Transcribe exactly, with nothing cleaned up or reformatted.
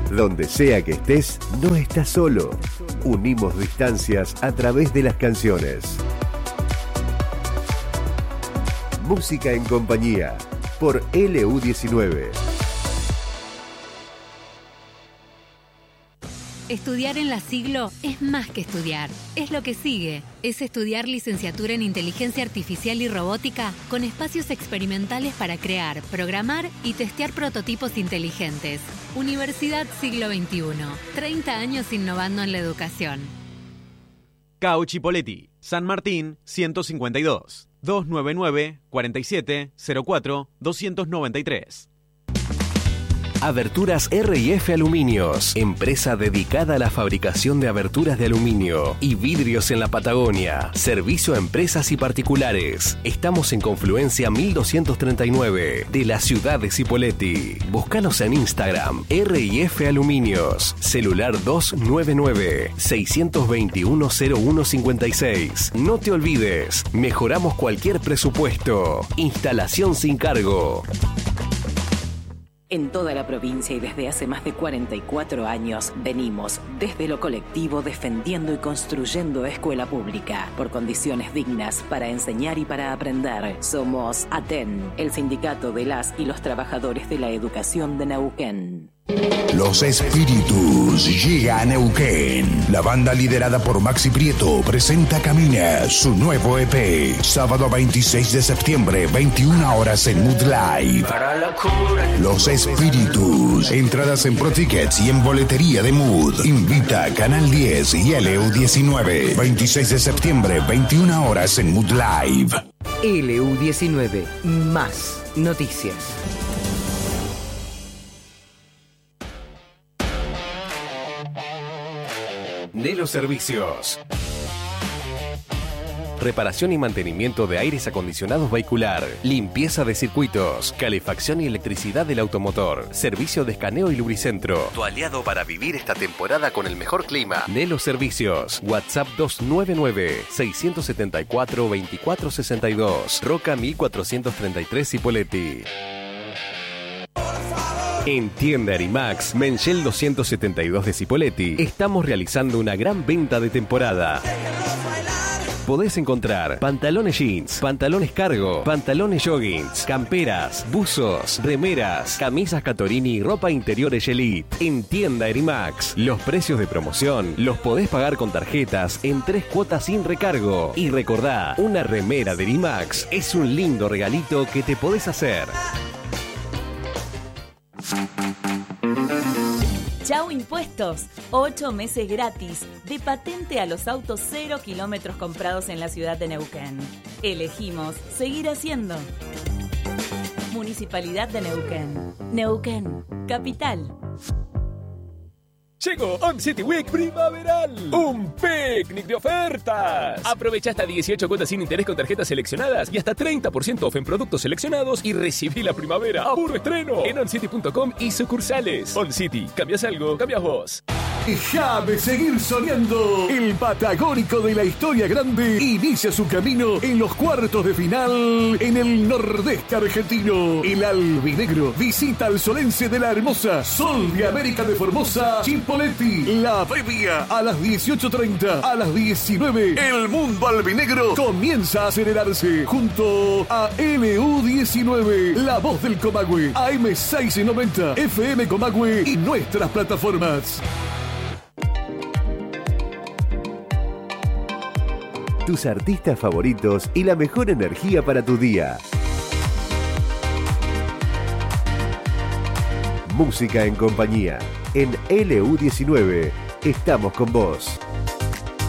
Donde sea que estés, no estás solo. Unimos distancias a través de las canciones. Música en compañía por L U diecinueve. Estudiar en la Siglo es más que estudiar, es lo que sigue. Es estudiar licenciatura en Inteligencia Artificial y Robótica con espacios experimentales para crear, programar y testear prototipos inteligentes. Universidad Siglo veintiuno, treinta años innovando en la educación. Cao Chipoleti, San Martín ciento cincuenta y dos, doscientos noventa y nueve, cuarenta y siete, cero cuatro, doscientos noventa y tres. Aberturas R y F Aluminios, empresa dedicada a la fabricación de aberturas de aluminio y vidrios en la Patagonia. Servicio a empresas y particulares. Estamos en Confluencia mil doscientos treinta y nueve de la ciudad de Cipolletti. Búscanos en Instagram, R y F Aluminios. Celular dos nueve nueve, seis dos uno, cero uno cinco seis. No te olvides, mejoramos cualquier presupuesto. Instalación sin cargo. En toda la provincia y desde hace más de cuarenta y cuatro años venimos desde lo colectivo defendiendo y construyendo escuela pública por condiciones dignas para enseñar y para aprender. Somos ATEN, el sindicato de las y los trabajadores de la educación de Neuquén. Los Espíritus llega a Neuquén. La banda liderada por Maxi Prieto presenta Camina, su nuevo E P. Sábado veintiséis de septiembre, veintiuna horas en Mood Live. Los Espíritus. Entradas en ProTickets y en boletería de Mood. Invita Canal diez y L U diecinueve. veintiséis de septiembre, veintiuna horas en Mood Live. L U diecinueve. Más noticias. Nelo Servicios. Reparación y mantenimiento de aires acondicionados vehicular, limpieza de circuitos, calefacción y electricidad del automotor, servicio de escaneo y lubricentro. Tu aliado para vivir esta temporada con el mejor clima. Nelo Servicios. WhatsApp dos nueve nueve, seis siete cuatro, dos cuatro seis dos. Roca mil cuatrocientos treinta y tres Cipolletti. En Tienda Erimax, Menchel doscientos setenta y dos de Cipolletti, estamos realizando una gran venta de temporada. Podés encontrar pantalones jeans, pantalones cargo, pantalones joggings, camperas, buzos, remeras, camisas Catorini y ropa interior Elite. En Tienda Erimax, los precios de promoción los podés pagar con tarjetas en tres cuotas sin recargo. Y recordá, una remera de Erimax es un lindo regalito que te podés hacer. Chau Impuestos, ocho meses gratis de patente a los autos cero kilómetros comprados en la ciudad de Neuquén. Elegimos seguir haciendo. Municipalidad de Neuquén. Neuquén, capital. Llegó On City Week primaveral. Un picnic de ofertas. Aprovecha hasta dieciocho cuotas sin interés con tarjetas seleccionadas y hasta treinta por ciento off en productos seleccionados y recibí la primavera a puro estreno en oncity punto com y sucursales. On City, cambias algo, cambias vos. Déjame seguir soñando. El Patagónico de la Historia Grande inicia su camino en los cuartos de final en el nordeste argentino. El albinegro visita al solense de la hermosa Sol de América de Formosa, Cipolletti. La previa a las dieciocho treinta, a las diecinueve. El mundo albinegro comienza a acelerarse junto a L U diecinueve, La Voz del Comahue, A M seiscientos noventa, F M Comahue y nuestras plataformas. Tus artistas favoritos y la mejor energía para tu día. Música en compañía. En L U diecinueve estamos con vos.